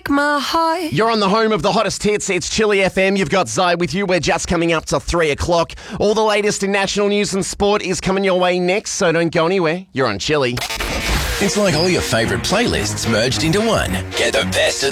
break my heart. You're on the home of the hottest hits. It's Chili FM. You've got Zai with you. We're just coming up to 3 o'clock. All the latest in national news and sport is coming your way next, so don't go anywhere. You're on Chili. It's like all your favourite playlists merged into one. Get the best of the